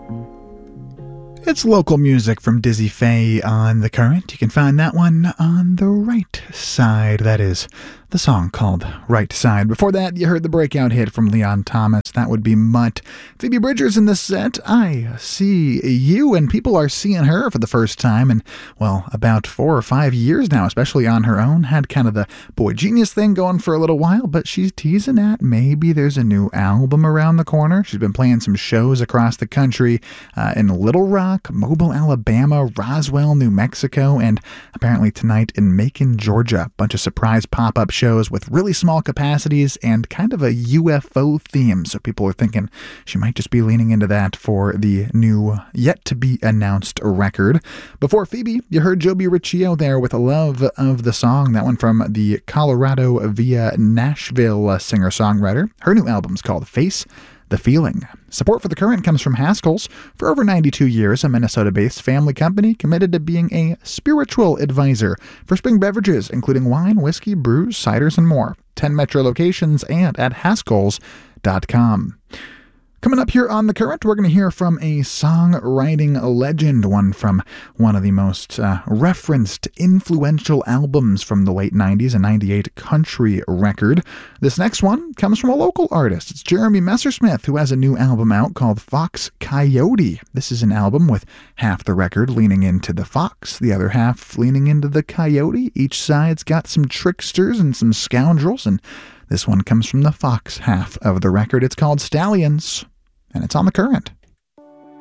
It's local music from Dizzy Faye on The Current. You can find that one on the right side. That is the song called Right Side. Before that, you heard the breakout hit from Leon Thomas. That would be Mutt. Phoebe Bridgers in the set. I See You, and people are seeing her for the first time in, well, about 4 or 5 years now, especially on her own. Had kind of the Boy Genius thing going for a little while, but she's teasing at maybe there's a new album around the corner. She's been playing some shows across the country in Little Rock, Mobile, Alabama, Roswell, New Mexico, and apparently tonight in Macon, Georgia. A bunch of surprise pop-up shows with really small capacities and kind of a UFO theme, so people are thinking she might just be leaning into that for the new, yet-to-be-announced record. Before Phoebe, you heard Joby Riccio there with Love of the Song, that one from the Colorado via Nashville singer-songwriter. Her new album's called Face the Feeling. Support for The Current comes from Haskell's. For over 92 years, a Minnesota-based family company committed to being a spiritual advisor for spring beverages, including wine, whiskey, brews, ciders, and more. 10 metro locations and at haskells.com. Coming up here on The Current, we're going to hear from a songwriting legend, one from one of the most referenced, influential albums from the late 90s, a 98 country record. This next one comes from a local artist. It's Jeremy Messersmith, who has a new album out called Fox Coyote. This is an album with half the record leaning into the fox, the other half leaning into the coyote. Each side's got some tricksters and some scoundrels, and this one comes from the fox half of the record. It's called Stallions, and it's on The Current.